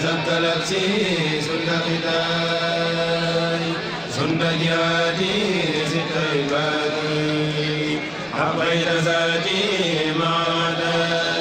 زكلتي سنة ختاي سنة جهادي ستة عبادي حبيت ذاتي معنا